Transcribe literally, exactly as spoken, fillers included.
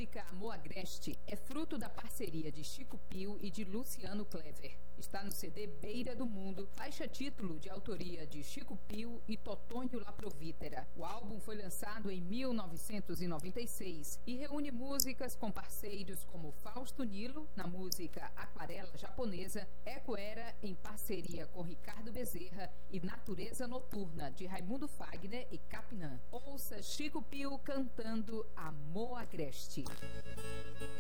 música Amor Agreste é fruto da parceria de Chico Pio e de Luciano Clever. Está no C D Beira do Mundo, faixa título de autoria de Chico Pio e Totônio Laprovítera. O álbum foi lançado em mil novecentos e noventa e seis e reúne músicas com parceiros como Fausto Nilo, na música Aquarela Japonesa, Eco Era, em parceria com Ricardo Bezerra, e Natureza Noturna, de Raimundo Fagner e Capinã. Ouça Chico Pio cantando Amor Agreste.